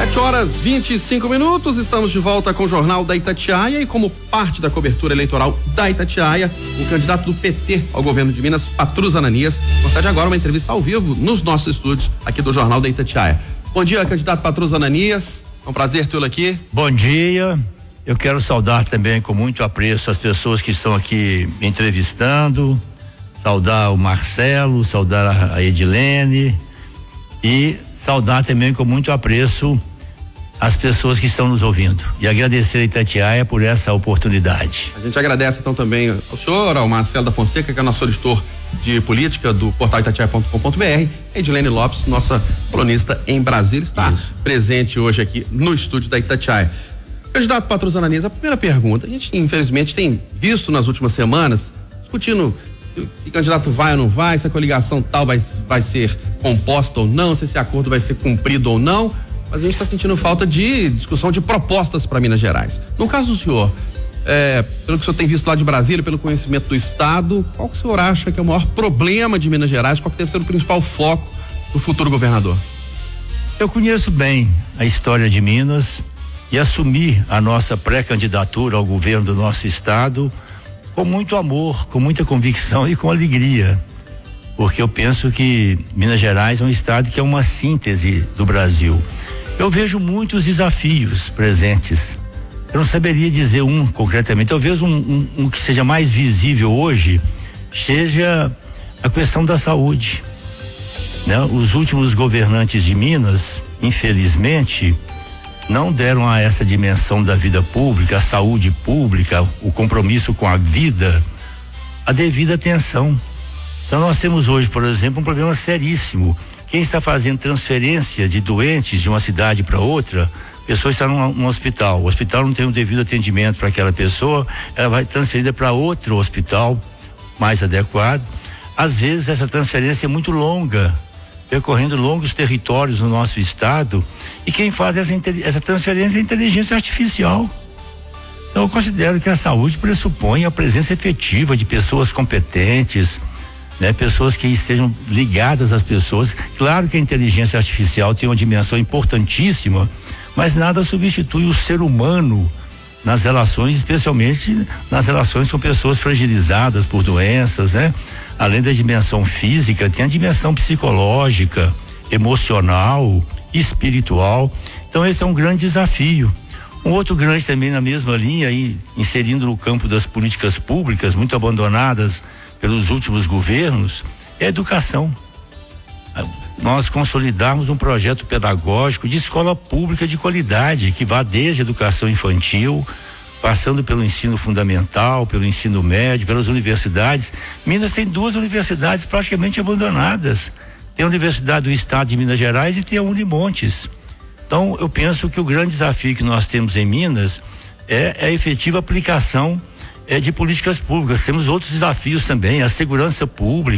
7h25, estamos de volta com o Jornal da Itatiaia e como parte da cobertura eleitoral da Itatiaia, o candidato do PT ao governo de Minas, Patrus Ananias, concede agora uma entrevista ao vivo nos nossos estúdios aqui do Jornal da Itatiaia. Bom dia, candidato Patrus Ananias, é um prazer tê-lo aqui. Bom dia, eu quero saudar também com muito apreço as pessoas que estão aqui me entrevistando, saudar o Marcelo, saudar a Edilene e saudar também com muito apreço as pessoas que estão nos ouvindo e agradecer a Itatiaia por essa oportunidade. A gente agradece então também ao senhor, ao Marcelo da Fonseca, que é nosso editor de política do portal itatiaia.com.br, Edilene Lopes, nossa colunista em Brasília, está presente hoje aqui no estúdio da Itatiaia. Candidato Patrus Ananias, a primeira pergunta, a gente infelizmente tem visto nas últimas semanas discutindo se candidato vai ou não vai, se a coligação tal vai ser composta ou não, se esse acordo vai ser cumprido ou não, mas a gente está sentindo falta de discussão de propostas para Minas Gerais. No caso do senhor, pelo que o senhor tem visto lá de Brasília, pelo conhecimento do estado, qual que o senhor acha que é o maior problema de Minas Gerais, qual que deve ser o principal foco do futuro governador? Eu conheço bem a história de Minas e assumi a nossa pré-candidatura ao governo do nosso estado com muito amor, com muita convicção e com alegria, porque eu penso que Minas Gerais é um estado que é uma síntese do Brasil. Eu vejo muitos desafios presentes. Eu não saberia dizer um concretamente. Talvez um que seja mais visível hoje seja a questão da saúde, né? Os últimos governantes de Minas, infelizmente, não deram a essa dimensão da vida pública, a saúde pública, o compromisso com a vida, a devida atenção. Então nós temos hoje, por exemplo, um problema seríssimo. Quem está fazendo transferência de doentes de uma cidade para outra, a pessoa está num hospital, o hospital não tem o devido atendimento para aquela pessoa, ela vai transferida para outro hospital mais adequado. Às vezes essa transferência é muito longa, percorrendo longos territórios no nosso estado, e quem faz essa transferência é a inteligência artificial. Então eu considero que a saúde pressupõe a presença efetiva de pessoas competentes, né? Pessoas que estejam ligadas às pessoas. Claro que a inteligência artificial tem uma dimensão importantíssima, mas nada substitui o ser humano nas relações, especialmente nas relações com pessoas fragilizadas por doenças, né? Além da dimensão física, tem a dimensão psicológica, emocional, espiritual. Então esse é um grande desafio. Um outro grande também na mesma linha, aí, inserindo no campo das políticas públicas, muito abandonadas pelos últimos governos, é a educação. Nós consolidarmos um projeto pedagógico de escola pública de qualidade, que vá desde a educação infantil, passando pelo ensino fundamental, pelo ensino médio, pelas universidades. Minas tem 2 universidades praticamente abandonadas. Tem a Universidade do Estado de Minas Gerais e tem a Unimontes. Então, eu penso que o grande desafio que nós temos em Minas é a efetiva aplicação de políticas públicas. Temos outros desafios também, a segurança pública.